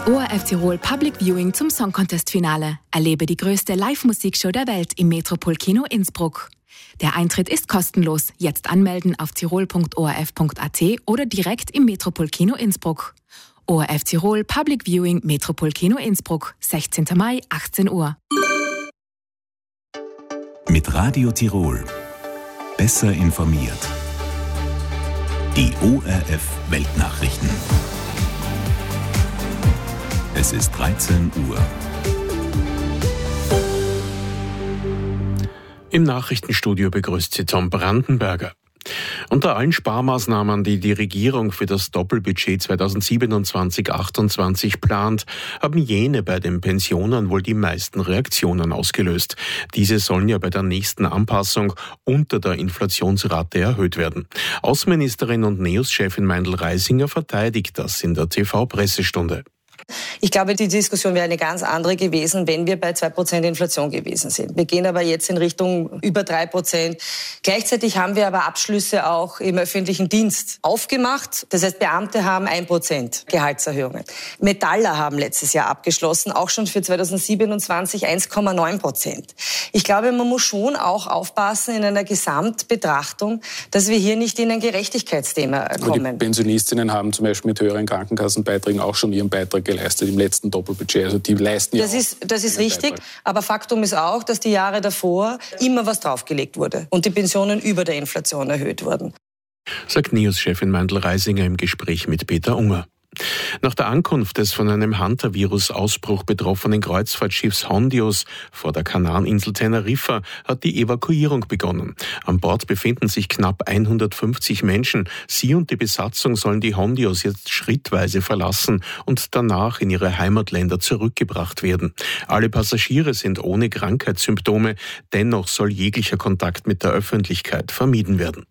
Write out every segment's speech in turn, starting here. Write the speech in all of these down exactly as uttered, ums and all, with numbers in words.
O R F Tirol Public Viewing zum Song Contest Finale. Erlebe die größte Live-Musikshow der Welt im Metropol-Kino Innsbruck. Der Eintritt ist kostenlos. Jetzt anmelden auf tirol punkt o r f punkt a t oder direkt im Metropol-Kino Innsbruck. O R F Tirol Public Viewing Metropol-Kino Innsbruck, sechzehnten Mai, achtzehn Uhr. Mit Radio Tirol. Besser informiert. Die O R F Weltnachrichten. Es ist dreizehn Uhr. Im Nachrichtenstudio begrüßt Sie Tom Brandenberger. Unter allen Sparmaßnahmen, die die Regierung für das Doppelbudget zweitausendsiebenundzwanzig achtundzwanzig plant, haben jene bei den Pensionen wohl die meisten Reaktionen ausgelöst. Diese sollen ja bei der nächsten Anpassung unter der Inflationsrate erhöht werden. Außenministerin und NEOS-Chefin Meindl-Reisinger verteidigt das in der T V-Pressestunde. Ich glaube, die Diskussion wäre eine ganz andere gewesen, wenn wir bei zwei Prozent Inflation gewesen sind. Wir gehen aber jetzt in Richtung über drei Prozent. Gleichzeitig haben wir aber Abschlüsse auch im öffentlichen Dienst aufgemacht. Das heißt, Beamte haben ein Prozent Gehaltserhöhungen. Metaller haben letztes Jahr abgeschlossen, auch schon für zweitausendsiebenundzwanzig eins Komma neun Prozent. Ich glaube, man muss schon auch aufpassen in einer Gesamtbetrachtung, dass wir hier nicht in ein Gerechtigkeitsthema kommen. Aber die Pensionistinnen haben zum Beispiel mit höheren Krankenkassenbeiträgen auch schon ihren Beitrag geleistet im letzten Doppelbudget. Also die leisten das ja ist, das ist richtig, Beitrag. Aber Faktum ist auch, dass die Jahre davor immer was draufgelegt wurde und die Pensionen über der Inflation erhöht wurden. Sagt NEOS-Chefin Meindl-Reisinger im Gespräch mit Peter Unger. Nach der Ankunft des von einem Hunter-Virus-Ausbruch betroffenen Kreuzfahrtschiffs Hondios vor der Kanareninsel Teneriffa hat die Evakuierung begonnen. An Bord befinden sich knapp hundertfünfzig Menschen. Sie und die Besatzung sollen die Hondios jetzt schrittweise verlassen und danach in ihre Heimatländer zurückgebracht werden. Alle Passagiere sind ohne Krankheitssymptome. Dennoch soll jeglicher Kontakt mit der Öffentlichkeit vermieden werden.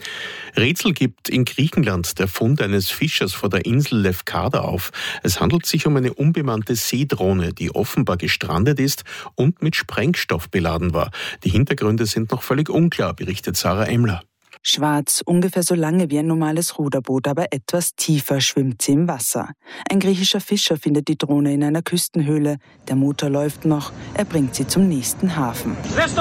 Rätsel gibt in Griechenland der Fund eines Fischers vor der Insel Lefkada auf. Es handelt sich um eine unbemannte Seedrohne, die offenbar gestrandet ist und mit Sprengstoff beladen war. Die Hintergründe sind noch völlig unklar, berichtet Sarah Emler. Schwarz, ungefähr so lange wie ein normales Ruderboot, aber etwas tiefer schwimmt sie im Wasser. Ein griechischer Fischer findet die Drohne in einer Küstenhöhle. Der Motor läuft noch, er bringt sie zum nächsten Hafen.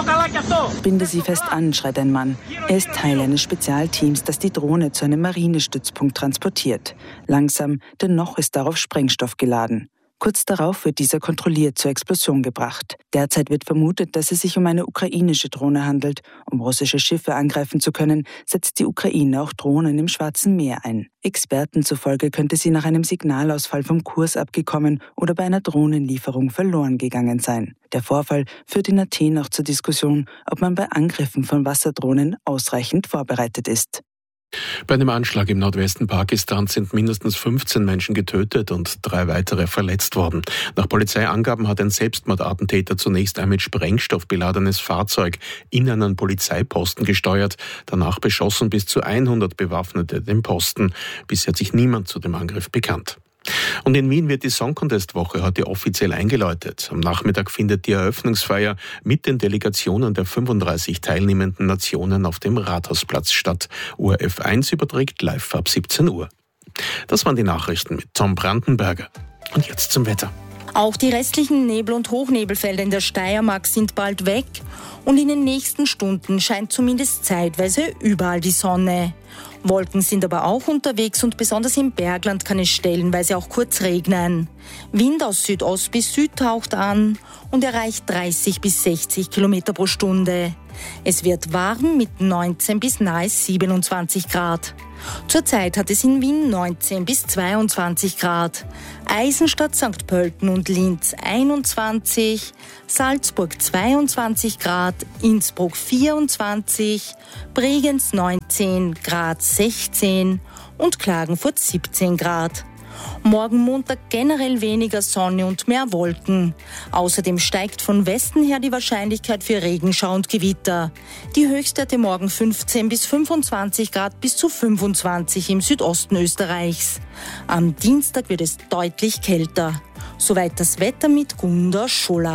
Binde sie fest an, schreit ein Mann. Er ist Teil eines Spezialteams, das die Drohne zu einem Marinestützpunkt transportiert. Langsam, denn noch ist darauf Sprengstoff geladen. Kurz darauf wird dieser kontrolliert zur Explosion gebracht. Derzeit wird vermutet, dass es sich um eine ukrainische Drohne handelt. Um russische Schiffe angreifen zu können, setzt die Ukraine auch Drohnen im Schwarzen Meer ein. Experten zufolge könnte sie nach einem Signalausfall vom Kurs abgekommen oder bei einer Drohnenlieferung verloren gegangen sein. Der Vorfall führt in Athen auch zur Diskussion, ob man bei Angriffen von Wasserdrohnen ausreichend vorbereitet ist. Bei einem Anschlag im Nordwesten Pakistans sind mindestens fünfzehn Menschen getötet und drei weitere verletzt worden. Nach Polizeiangaben hat ein Selbstmordattentäter zunächst ein mit Sprengstoff beladenes Fahrzeug in einen Polizeiposten gesteuert. Danach beschossen bis zu hundert Bewaffnete den Posten. Bisher hat sich niemand zu dem Angriff bekannt. Und in Wien wird die Song Contest Woche heute offiziell eingeläutet. Am Nachmittag findet die Eröffnungsfeier mit den Delegationen der fünfunddreißig teilnehmenden Nationen auf dem Rathausplatz statt. O R F eins überträgt live ab siebzehn Uhr. Das waren die Nachrichten mit Tom Brandenberger. Und jetzt zum Wetter. Auch die restlichen Nebel- und Hochnebelfelder in der Steiermark sind bald weg und in den nächsten Stunden scheint zumindest zeitweise überall die Sonne. Wolken sind aber auch unterwegs und besonders im Bergland kann es stellenweise auch kurz regnen. Wind aus Südost bis Süd taucht an und erreicht dreißig bis sechzig Kilometer pro Stunde. Es wird warm mit neunzehn bis nahe siebenundzwanzig Grad. Zurzeit hat es in Wien neunzehn bis zweiundzwanzig Grad, Eisenstadt, Sankt Pölten und Linz einundzwanzig, Salzburg zweiundzwanzig Grad, Innsbruck vierundzwanzig, Bregenz neunzehn, Graz sechzehn und Klagenfurt siebzehn Grad. Morgen Montag generell weniger Sonne und mehr Wolken. Außerdem steigt von Westen her die Wahrscheinlichkeit für Regenschau und Gewitter. Die Höchstwerte morgen fünfzehn bis fünfundzwanzig Grad bis zu fünfundzwanzig im Südosten Österreichs. Am Dienstag wird es deutlich kälter. Soweit das Wetter mit Gunda Scholler.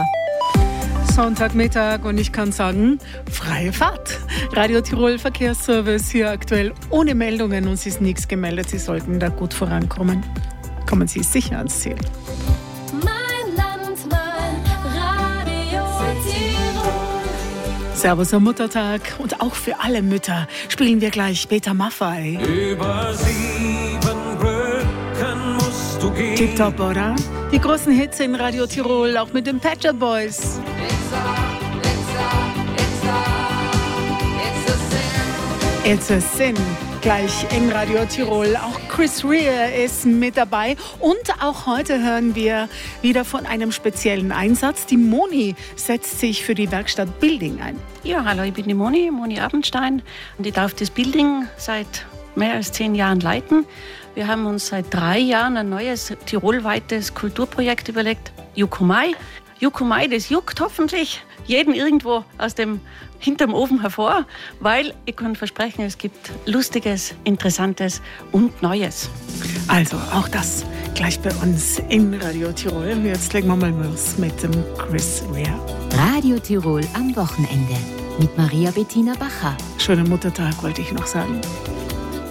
Sonntagmittag und ich kann sagen, freie Fahrt. Radio Tirol Verkehrsservice hier aktuell ohne Meldungen und es ist nichts gemeldet. Sie sollten da gut vorankommen. Kommen Sie sicher ans Ziel. Servus am Muttertag und auch für alle Mütter spielen wir gleich Peter Maffay. Über sieben Brücken musst du gehen. Tipptopp, oder? Die großen Hits in Radio Tirol, auch mit den Pet Shop Boys. It's a Sin. Gleich in Radio Tirol. Auch Chris Rea ist mit dabei. Und auch heute hören wir wieder von einem speziellen Einsatz. Die Moni setzt sich für die Werkstatt Building ein. Ja, hallo, ich bin die Moni, Moni Abendstein. Und ich darf das Building seit mehr als zehn Jahren leiten. Wir haben uns seit drei Jahren ein neues tirolweites Kulturprojekt überlegt. Jukumai. Jukumai, das juckt hoffentlich jeden irgendwo aus dem hinterm Ofen hervor, weil ich kann versprechen, es gibt Lustiges, Interessantes und Neues. Also auch das gleich bei uns in Radio Tirol. Jetzt legen wir mal los mit dem Chris Rea. Radio Tirol am Wochenende mit Maria Bettina Bacher. Schönen Muttertag wollte ich noch sagen.